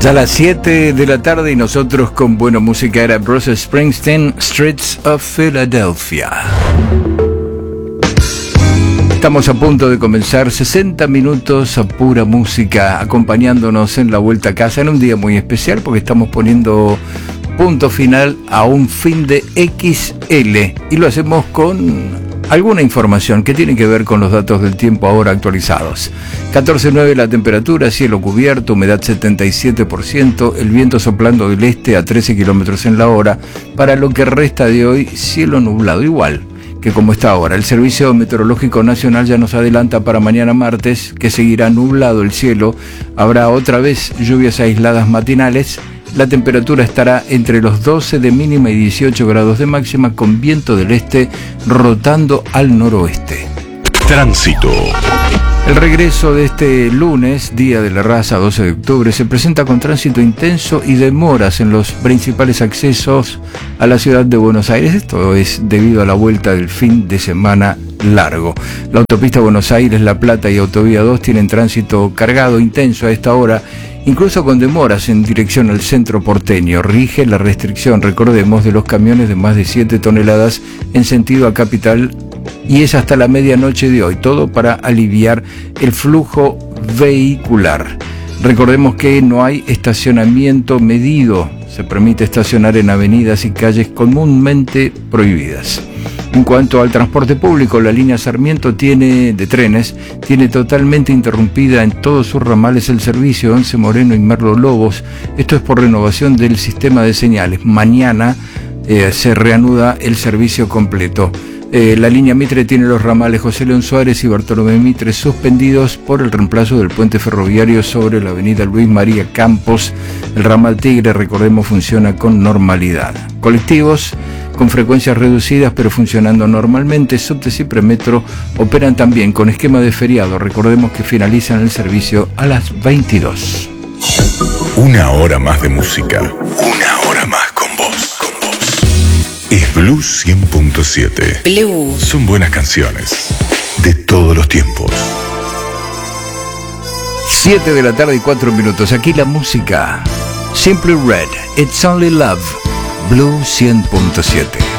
Ya a las 7 de la tarde y nosotros con buena música. Era Bruce Springsteen, Streets of Philadelphia. Estamos a punto de comenzar 60 minutos a pura música, acompañándonos en la vuelta a casa en un día muy especial porque estamos poniendo punto final a un fin de XL y lo hacemos con alguna información que tiene que ver con los datos del tiempo ahora actualizados. 14.9 la temperatura, cielo cubierto, humedad 77%, el viento soplando del este a 13 kilómetros en la hora. Para lo que resta de hoy, cielo nublado igual que como está ahora. El Servicio Meteorológico Nacional ya nos adelanta para mañana martes que seguirá nublado el cielo, habrá otra vez lluvias aisladas matinales. La temperatura estará entre los 12 de mínima y 18 grados de máxima con viento del este rotando al noroeste. Tránsito. El regreso de este lunes, Día de la Raza, 12 de octubre, se presenta con tránsito intenso y demoras en los principales accesos a la ciudad de Buenos Aires. Esto es debido a la vuelta del fin de semana largo. La autopista Buenos Aires-La Plata y Autovía 2 tienen tránsito cargado intenso a esta hora, incluso con demoras en dirección al centro porteño. Rige la restricción, recordemos, de los camiones de más de 7 toneladas en sentido a capital y es hasta la medianoche de hoy, todo para aliviar el flujo vehicular. Recordemos que no hay estacionamiento medido, se permite estacionar en avenidas y calles comúnmente prohibidas. En cuanto al transporte público, la línea Sarmiento de trenes tiene totalmente interrumpida en todos sus ramales el servicio Once Moreno y Merlo Lobos. Esto es por renovación del sistema de señales. Mañana se reanuda el servicio completo. La línea Mitre tiene los ramales José León Suárez y Bartolomé Mitre suspendidos por el reemplazo del puente ferroviario sobre la avenida Luis María Campos. El ramal Tigre, recordemos, funciona con normalidad. Colectivos con frecuencias reducidas pero funcionando normalmente. Subtes y Premetro operan también con esquema de feriado. Recordemos que finalizan el servicio a las 22. Una hora más de música. Una hora más con vos. Es Blues 100.7. Blues. Son buenas canciones de todos los tiempos. 7 de la tarde y 4 minutos. Aquí la música. Simply Red. It's Only Love. Blues 100.7.